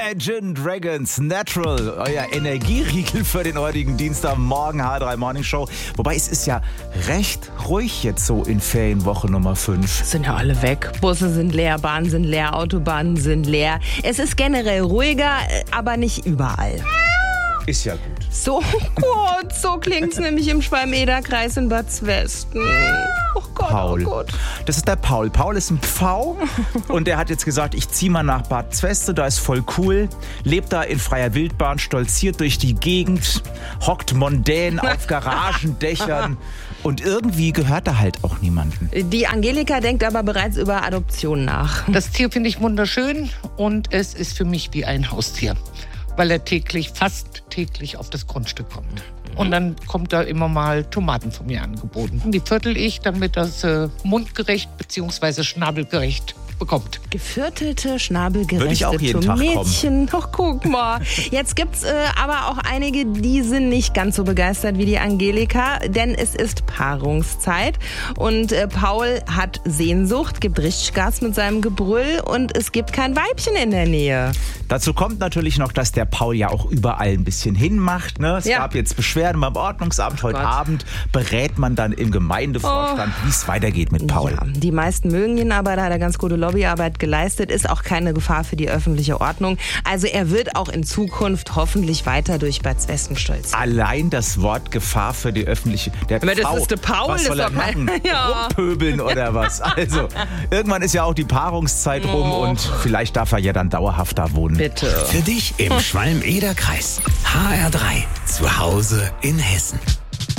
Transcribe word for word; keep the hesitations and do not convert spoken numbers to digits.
Imagine Dragons Natural, euer Energieriegel für den heutigen Dienstagmorgen, H drei Morning Show. Wobei es ist ja recht ruhig jetzt so in Ferienwoche Nummer fünf. Sind ja alle weg. Busse sind leer, Bahnen sind leer, Autobahnen sind leer. Es ist generell ruhiger, aber nicht überall. Ist ja gut. So gut, so klingt's nämlich im Schwalm-Eder-Kreis in Bad Zwesten. Oh Gott, Paul. oh Gott. Das ist der Paul. Paul ist ein Pfau und der hat jetzt gesagt, ich zieh mal nach Bad Zweste, da ist voll cool. Lebt da in freier Wildbahn, stolziert durch die Gegend, hockt mondän auf Garagendächern und irgendwie gehört er halt auch niemandem. Die Angelika denkt aber bereits über Adoption nach. Das Tier finde ich wunderschön und es ist für mich wie ein Haustier, weil er täglich, fast täglich auf das Grundstück kommt. Und dann kommt da immer mal Tomaten von mir angeboten. Die viertel ich, damit das äh, mundgerecht bzw. schnabelgerecht bekommt. Geviertelte, schnabelgerechte auch jeden Tag Mädchen. Ach, guck mal. Jetzt gibt's äh, aber auch einige, die sind nicht ganz so begeistert wie die Angelika, denn es ist Paarungszeit und äh, Paul hat Sehnsucht, gibt richtig Gas mit seinem Gebrüll und es gibt kein Weibchen in der Nähe. Dazu kommt natürlich noch, dass der Paul ja auch überall ein bisschen hinmacht. Ne? Es Ja. gab jetzt Beschwerden beim Ordnungsamt. Heute Gott. Abend berät man dann im Gemeindevorstand, wie es weitergeht mit Paul. Ja, die meisten mögen ihn aber, da hat er ganz gute Lobbyarbeit geleistet, ist auch keine Gefahr für die öffentliche Ordnung. Also er wird auch in Zukunft hoffentlich weiter durch Bad Zwesten stolzieren. Allein das Wort Gefahr für die öffentliche... Der Aber das Pfau, ist der Paul, was soll ist er doch kein- machen? Ja. Rumpöbeln oder was? Also, irgendwann ist ja auch die Paarungszeit rum Oh. und vielleicht darf er ja dann dauerhaft da wohnen. Bitte. Für dich im Schwalm-Eder-Kreis. H R drei. Zu Hause in Hessen.